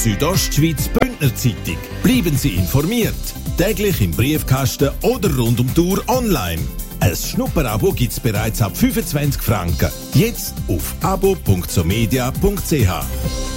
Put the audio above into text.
Südostschweiz Bündner Zeitung. Bleiben Sie informiert. Täglich im Briefkasten oder rund um die Uhr online. Ein Schnupperabo gibt's bereits ab 25 Franken. Jetzt auf abo.somedia.ch.